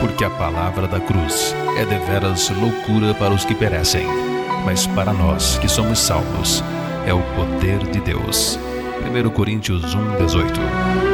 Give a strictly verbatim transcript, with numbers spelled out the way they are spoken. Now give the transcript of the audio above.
Porque a palavra da cruz é deveras loucura para os que perecem, mas para nós que somos salvos é o poder de Deus. primeira Coríntios um, dezoito.